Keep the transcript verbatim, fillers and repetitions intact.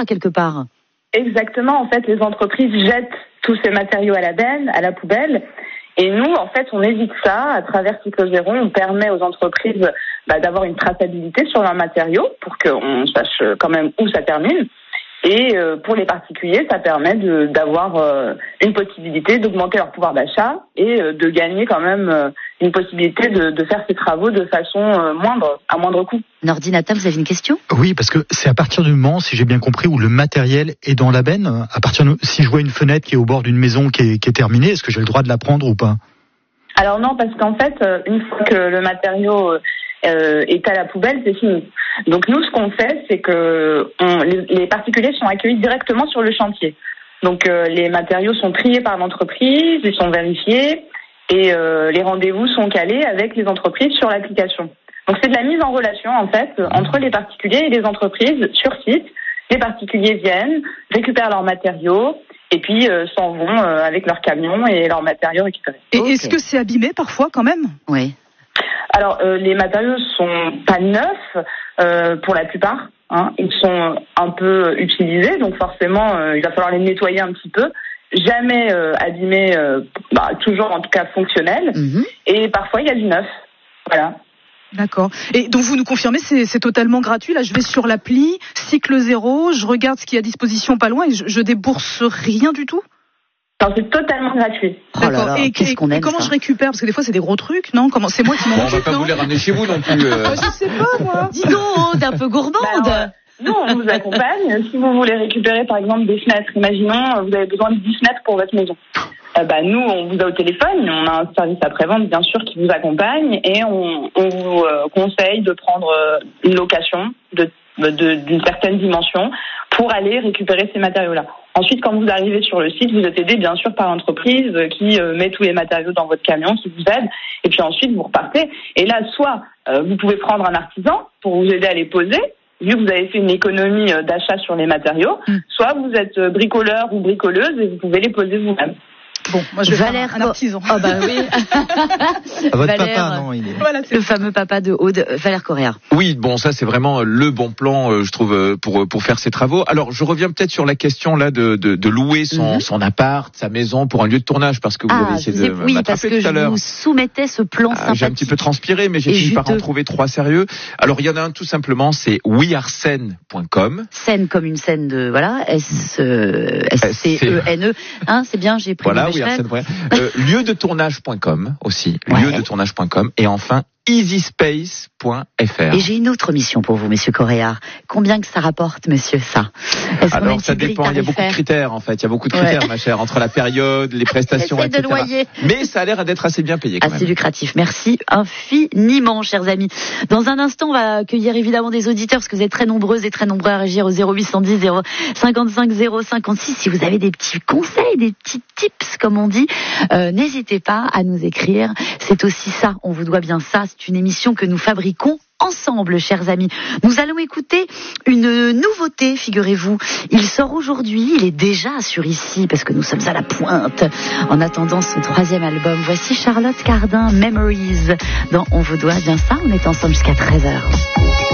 ça quelque part. Exactement. En fait, les entreprises jettent tous ces matériaux à la benne, à la poubelle. Et nous, en fait, on évite ça. À travers Cycle Zéro, on permet aux entreprises bah, d'avoir une traçabilité sur leurs matériaux pour qu'on sache quand même où ça termine. Et euh, pour les particuliers, ça permet de, d'avoir euh, une possibilité d'augmenter leur pouvoir d'achat et euh, de gagner quand même euh, une possibilité de, de faire ces travaux de façon euh, moindre, à moindre coût. Nordinata, vous avez une question ? Oui, parce que c'est à partir du moment, si j'ai bien compris, où le matériel est dans la benne. À partir de, si je vois une fenêtre qui est au bord d'une maison qui est, qui est terminée, est-ce que j'ai le droit de la prendre ou pas ? Alors non, parce qu'en fait, une fois que le matériau euh, est à la poubelle, c'est fini. Donc nous, ce qu'on fait, c'est que on, les, les particuliers sont accueillis directement sur le chantier. Donc euh, les matériaux sont triés par l'entreprise, ils sont vérifiés et euh, les rendez-vous sont calés avec les entreprises sur l'application. Donc c'est de la mise en relation en fait entre les particuliers et les entreprises sur site. Les particuliers viennent, récupèrent leurs matériaux et puis euh, s'en vont euh, avec leurs camions et leurs matériaux récupérés. Et Okay. est-ce que c'est abîmé parfois quand même ? Oui. Alors, euh, les matériaux sont pas neufs euh, pour la plupart. Hein. Ils sont un peu utilisés, donc forcément, euh, il va falloir les nettoyer un petit peu. Jamais euh, abîmés, euh, bah, toujours en tout cas fonctionnels. Mm-hmm. Et parfois, il y a du neuf. Voilà. D'accord. Et donc vous nous confirmez, c'est, c'est totalement gratuit. Là, je vais sur l'appli Cycle Zéro, je regarde ce qui est à disposition pas loin et je, je débourse rien du tout ? Alors, c'est totalement gratuit. Oh là là, et, qu'est-ce et, qu'on et aime comment ça. je récupère ? Parce que des fois, c'est des gros trucs, non ? Comment c'est moi qui m'en Bon, on va occupe, pas non ? vous les ramener chez vous non plus. Euh... Ah, je sais pas, moi. Dis donc, t'es un peu gourmande. Bah, nous, on vous accompagne. Si vous voulez récupérer, par exemple, des fenêtres, imaginons, vous avez besoin de dix fenêtres pour votre maison. Euh, bah, nous, on vous a au téléphone, on a un service après-vente, bien sûr, qui vous accompagne et on, on vous euh, conseille de prendre euh, une location de, de, d'une certaine dimension pour aller récupérer ces matériaux-là. Ensuite, quand vous arrivez sur le site, vous êtes aidé, bien sûr, par l'entreprise qui euh, met tous les matériaux dans votre camion, qui vous aide, et puis ensuite, vous repartez. Et là, soit euh, vous pouvez prendre un artisan pour vous aider à les poser, vu que vous avez fait une économie euh, d'achat sur les matériaux, mmh. soit vous êtes euh, bricoleur ou bricoleuse et vous pouvez les poser vous-même. Bon, moi je vais Valère faire un, un artisan. Oh bah oui. À votre Valère, papa, non, il est... Voilà, c'est le fameux papa de Aude, Valère Correa. Oui, bon, ça c'est vraiment le bon plan, euh, je trouve, euh, pour pour faire ces travaux. Alors, je reviens peut-être sur la question là de de, de louer son mm-hmm. son appart, sa maison pour un lieu de tournage, parce que vous ah, avez essayé ai, de oui, m'attraper parce que tout à l'heure. Je vous soumettais ce plan ah, sympathique. J'ai un petit peu transpiré, mais j'ai fini par en trouver trois sérieux. Alors, il y en a un tout simplement, c'est we are scène point com. Scène comme une scène de voilà, S C E N E. Hein, c'est bien, j'ai pris. Voilà, we are scène point com. Euh, lieu de tournage point com aussi, ouais. lieu de tournage point com et enfin easy space point f r. Et j'ai une autre mission pour vous, monsieur Correa. Combien que ça rapporte, monsieur, ça ? Est-ce Alors, ça dépend, il y a beaucoup de critères, en fait. Il y a beaucoup de critères, ouais. ma chère, entre la période, les prestations, et cetera. De loyer. Mais ça a l'air d'être assez bien payé, quand assez même. lucratif. Merci infiniment, chers amis. Dans un instant, on va accueillir évidemment des auditeurs, parce que vous êtes très nombreuses et très nombreux à réagir au zéro huit cent dix zéro cinquante-cinq zéro cinquante-six. Si vous avez des petits conseils, des petits tips, comme on dit, euh, n'hésitez pas à nous écrire. C'est aussi ça, on vous doit bien ça. C'est une émission que nous fabriquons ensemble, chers amis. Nous allons écouter une nouveauté, figurez-vous. Il sort aujourd'hui, il est déjà sur ici, parce que nous sommes à la pointe. En attendant son troisième album, voici Charlotte Cardin, Memories, dans On vous doit bien ça. On est ensemble jusqu'à treize heures.